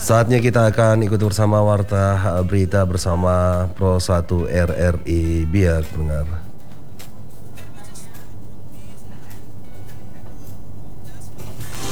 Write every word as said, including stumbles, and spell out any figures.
Saatnya kita akan ikut bersama Warta Berita bersama Pro satu R R I Biak, pendengar.